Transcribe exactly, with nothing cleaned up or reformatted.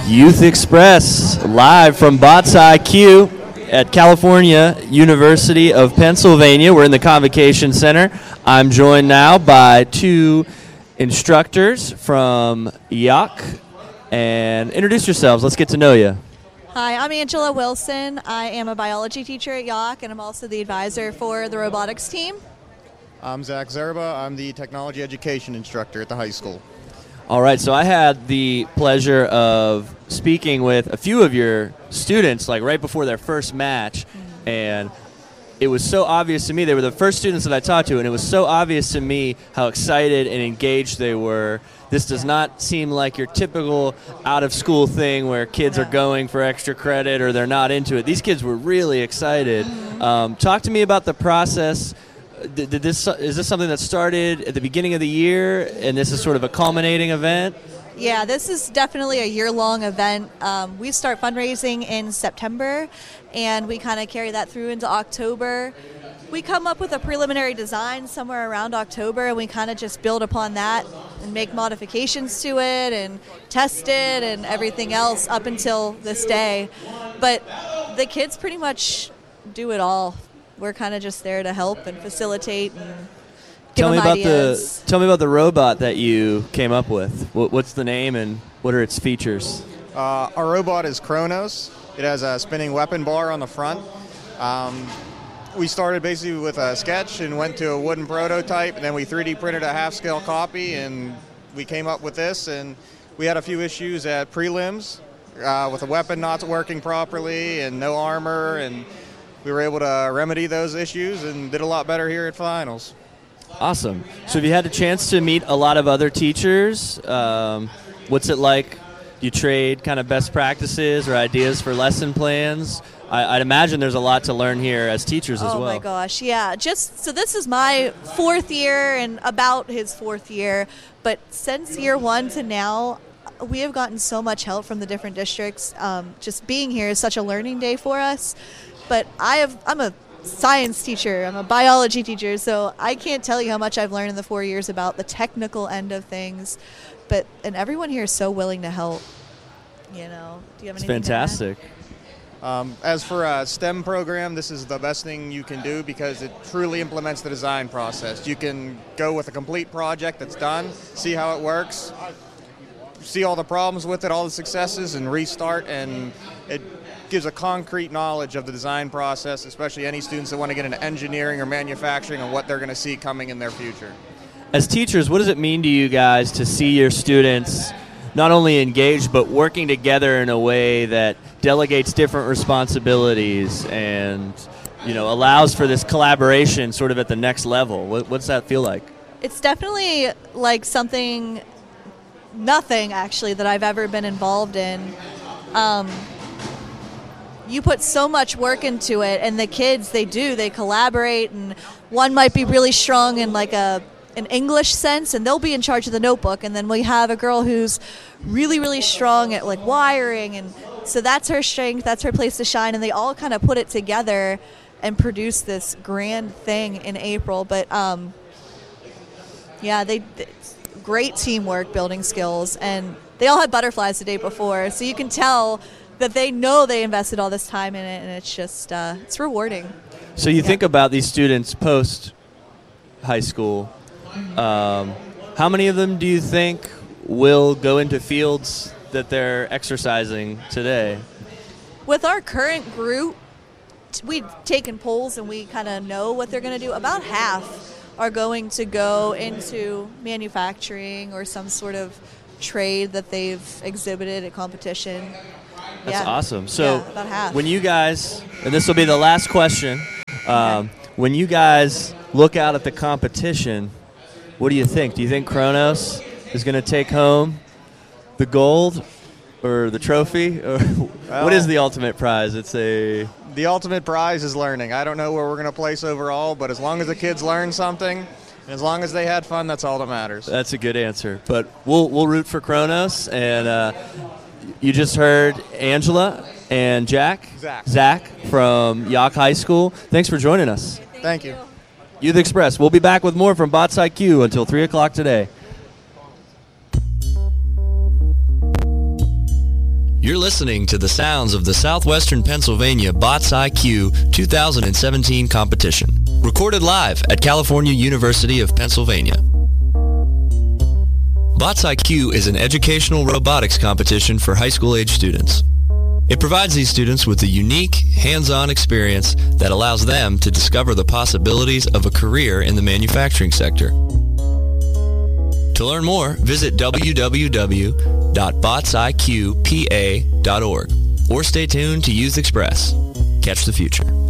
Youth Express, live from Bots I Q at California University of Pennsylvania. We're in the Convocation Center. I'm joined now by two instructors from Y A C. And introduce yourselves. Let's get to know you. Hi, I'm Angela Wilson. I am a biology teacher at Y A C, and I'm also the advisor for the robotics team. I'm Zach Zerba. I'm the technology education instructor at the high school. All right, so I had the pleasure of speaking with a few of your students, like right before their first match, mm-hmm. and it was so obvious to me. They were the first students that I talked to, and it was so obvious to me how excited and engaged they were. This does not seem like your typical out-of-school thing where kids are going for extra credit or they're not into it. These kids were really excited. Mm-hmm. Um, talk to me about the process. Did, did this is this something that started at the beginning of the year, and this is sort of a culminating event? Yeah, this is definitely a year-long event. Um, we start fundraising in September, and we kind of carry that through into October. We come up with a preliminary design somewhere around October, and we kind of just build upon that and make modifications to it and test it and everything else up until this day. But the kids pretty much do it all. We're kind of just there to help and facilitate and give tell them me about ideas. the tell me about the robot that you came up with. What, what's the name and what are its features? Uh, our robot is Kronos. It has a spinning weapon bar on the front. Um, we started basically with a sketch and went to a wooden prototype, and then we three D printed a half-scale copy, and we came up with this. And we had a few issues at prelims uh, with the weapon not working properly and no armor, and we were able to remedy those issues and did a lot better here at finals. Awesome. So have you had a chance to meet a lot of other teachers? Um, what's it like? Do you trade kind of best practices or ideas for lesson plans? I, I'd imagine there's a lot to learn here as teachers as oh well. Oh my gosh, yeah. Just so this is my fourth year and about his fourth year, but since year one to now, we have gotten so much help from the different districts. Um, just being here is such a learning day for us. But I have, I'm a science teacher, I'm a biology teacher, so I can't tell you how much I've learned in the four years about the technical end of things. But and everyone here is so willing to help. You know, do you have It's anything fantastic. to add? Um, as for a STEM program, this is the best thing you can do because it truly implements the design process. You can go with a complete project that's done, see how it works, see all the problems with it, all the successes, and restart, and it gives a concrete knowledge of the design process, especially any students that want to get into engineering or manufacturing and what they're going to see coming in their future. As teachers, what does it mean to you guys to see your students not only engaged but working together in a way that delegates different responsibilities and, you know, allows for this collaboration sort of at the next level? What, what's that feel like? It's definitely like something, nothing actually, that I've ever been involved in. Um, You put so much work into it, and the kids, they do, they collaborate, and one might be really strong in like a an English sense, and they'll be in charge of the notebook, and then we have a girl who's really, really strong at like wiring, and so that's her strength, that's her place to shine, and they all kind of put it together and produce this grand thing in April. But um, yeah, they it's great teamwork, building skills, and they all had butterflies the day before, so you can tell that they know they invested all this time in it, and it's just, uh, it's rewarding. So you yeah. think about these students post high school. Mm-hmm. Um, how many of them do you think will go into fields that they're exercising today? With our current group, we've taken polls and we kind of know what they're going to do. About half are going to go into manufacturing or some sort of trade that they've exhibited at competition. That's yeah. awesome. So yeah, about half. when you guys, and this will be the last question, um, when you guys look out at the competition, what do you think? Do you think Kronos is going to take home the gold or the trophy? Or well, what is the ultimate prize? It's a... The ultimate prize is learning. I don't know where we're going to place overall, but as long as the kids learn something, and as long as they had fun, that's all that matters. That's a good answer. But we'll we'll root for Kronos, and uh, you just heard Angela and Jack, Zach. Zach from Y A C High School. Thanks for joining us. Thank, Thank you. you. Youth Express. We'll be back with more from Bots I Q until three o'clock today. You're listening to the sounds of the Southwestern Pennsylvania Bots I Q two thousand seventeen competition, recorded live at California University of Pennsylvania. Bots I Q is an educational robotics competition for high school age students. It provides these students with a unique, hands-on experience that allows them to discover the possibilities of a career in the manufacturing sector. To learn more, visit w w w dot bots i q p a dot org or stay tuned to Youth Express. Catch the future.